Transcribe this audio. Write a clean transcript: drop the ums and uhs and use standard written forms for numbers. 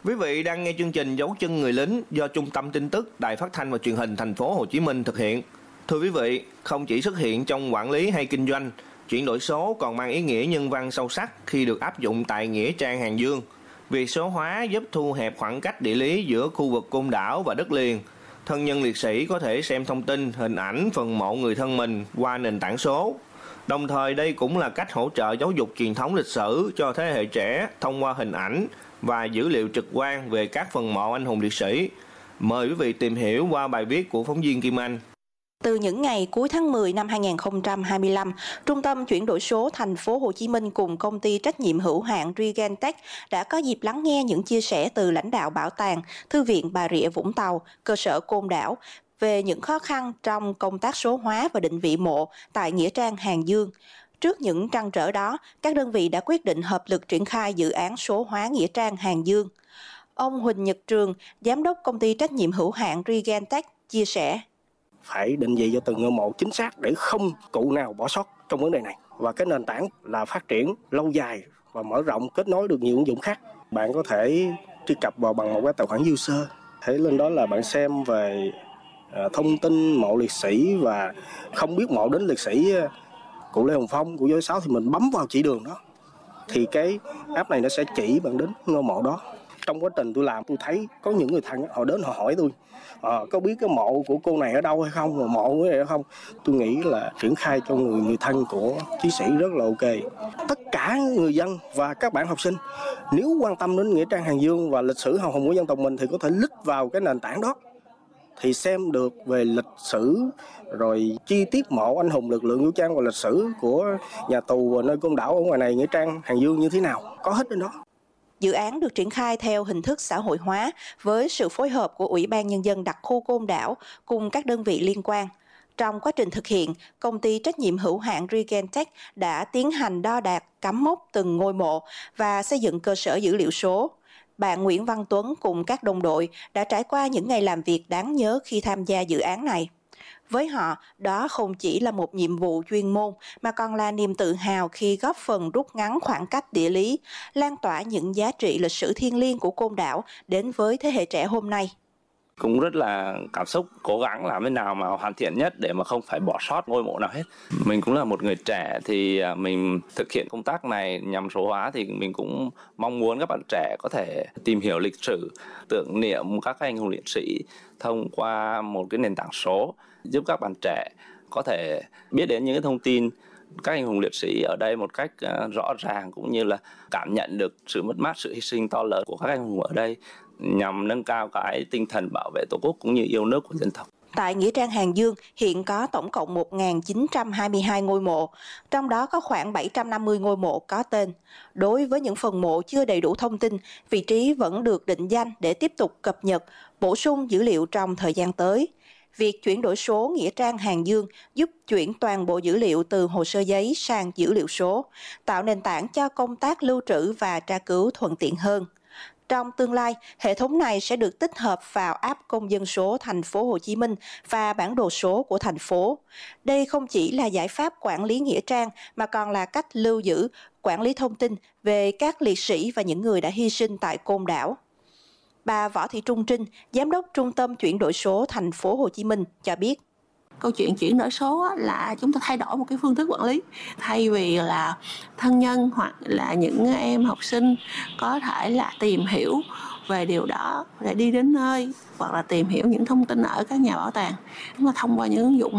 Quý vị đang nghe chương trình Dấu chân người lính do Trung tâm Tin tức Đài Phát thanh và Truyền hình Thành phố Hồ Chí Minh thực hiện. Thưa quý vị, không chỉ xuất hiện trong quản lý hay kinh doanh, chuyển đổi số còn mang ý nghĩa nhân văn sâu sắc khi được áp dụng tại Nghĩa Trang Hàng Dương. Việc số hóa giúp thu hẹp khoảng cách địa lý giữa khu vực côn đảo và đất liền. Thân nhân liệt sĩ có thể xem thông tin, hình ảnh, phần mộ người thân mình qua nền tảng số. Đồng thời đây cũng là cách hỗ trợ giáo dục truyền thống lịch sử cho thế hệ trẻ thông qua hình ảnh và dữ liệu trực quan về các phần mộ anh hùng liệt sĩ. Mời quý vị tìm hiểu qua bài viết của phóng viên Kim Anh. Từ những ngày cuối tháng 10 năm 2025, Trung tâm Chuyển đổi số Thành phố Hồ Chí Minh cùng công ty trách nhiệm hữu hạn Regentech đã có dịp lắng nghe những chia sẻ từ lãnh đạo Bảo tàng, Thư viện Bà Rịa Vũng Tàu, cơ sở Côn Đảo về những khó khăn trong công tác số hóa và định vị mộ tại Nghĩa trang Hàng Dương. Trước những trăn trở đó, các đơn vị đã quyết định hợp lực triển khai dự án số hóa Nghĩa trang Hàng Dương. Ông Huỳnh Nhật Trường, giám đốc công ty trách nhiệm hữu hạn Regentech chia sẻ: phải định vị cho từng ngôi mộ chính xác để không cụ nào bỏ sót trong vấn đề này. Và cái nền tảng là phát triển lâu dài và mở rộng, kết nối được nhiều ứng dụng khác. Bạn có thể truy cập vào bằng một cái tài khoản user. Thế lên đó là bạn xem về thông tin mộ liệt sĩ, và không biết mộ đến liệt sĩ cụ Lê Hồng Phong, cụ Giới 6 thì mình bấm vào chỉ đường đó. Thì cái app này nó sẽ chỉ bạn đến ngôi mộ đó. Trong quá trình tôi làm, tôi thấy có những người thân họ đến họ hỏi tôi có biết cái mộ của cô này ở đâu hay không, mộ của này ở không. Tôi nghĩ là triển khai cho người thân của chiến sĩ rất là ok. Tất cả người dân và các bạn học sinh nếu quan tâm đến Nghĩa trang Hàng Dương và lịch sử hào hùng của dân tộc mình thì có thể click vào cái nền tảng đó thì xem được về lịch sử, rồi chi tiết mộ anh hùng lực lượng vũ trang và lịch sử của nhà tù nơi Côn Đảo ở ngoài này, Nghĩa trang Hàng Dương như thế nào, có hết trên đó. Dự án được triển khai theo hình thức xã hội hóa với sự phối hợp của Ủy ban Nhân dân đặc khu Côn Đảo cùng các đơn vị liên quan. Trong quá trình thực hiện, công ty trách nhiệm hữu hạn Regentech đã tiến hành đo đạc, cắm mốc từng ngôi mộ và xây dựng cơ sở dữ liệu số. Bạn Nguyễn Văn Tuấn cùng các đồng đội đã trải qua những ngày làm việc đáng nhớ khi tham gia dự án này. Với họ, đó không chỉ là một nhiệm vụ chuyên môn mà còn là niềm tự hào khi góp phần rút ngắn khoảng cách địa lý, lan tỏa những giá trị lịch sử thiêng liêng của Côn Đảo đến với thế hệ trẻ hôm nay. Cũng rất là cảm xúc, cố gắng làm thế nào mà hoàn thiện nhất để mà không phải bỏ sót ngôi mộ nào hết. Mình cũng là một người trẻ thì mình thực hiện công tác này nhằm số hóa thì mình cũng mong muốn các bạn trẻ có thể tìm hiểu lịch sử, tưởng niệm các anh hùng liệt sĩ thông qua một cái nền tảng số, giúp các bạn trẻ có thể biết đến những cái thông tin các anh hùng liệt sĩ ở đây một cách rõ ràng, cũng như là cảm nhận được sự mất mát, sự hy sinh to lớn của các anh hùng ở đây, nhằm nâng cao cái tinh thần bảo vệ Tổ quốc cũng như yêu nước của dân tộc. Tại Nghĩa trang Hàng Dương hiện có tổng cộng 1.922 ngôi mộ, trong đó có khoảng 750 ngôi mộ có tên. Đối với những phần mộ chưa đầy đủ thông tin, vị trí vẫn được định danh để tiếp tục cập nhật, bổ sung dữ liệu trong thời gian tới. Việc chuyển đổi số Nghĩa trang Hàng Dương giúp chuyển toàn bộ dữ liệu từ hồ sơ giấy sang dữ liệu số, tạo nền tảng cho công tác lưu trữ và tra cứu thuận tiện hơn. Trong tương lai, hệ thống này sẽ được tích hợp vào app công dân số Thành phố Hồ Chí Minh và bản đồ số của thành phố. Đây không chỉ là giải pháp quản lý nghĩa trang mà còn là cách lưu giữ, quản lý thông tin về các liệt sĩ và những người đã hy sinh tại Côn Đảo. Bà Võ Thị Trung Trinh, giám đốc Trung tâm Chuyển đổi số Thành phố Hồ Chí Minh cho biết. Câu chuyện chuyển đổi số là chúng ta thay đổi một cái phương thức quản lý. Thay vì là thân nhân hoặc là những em học sinh có thể là tìm hiểu về điều đó để đi đến nơi, hoặc là tìm hiểu những thông tin ở các nhà bảo tàng, chúng ta thông qua những ứng dụng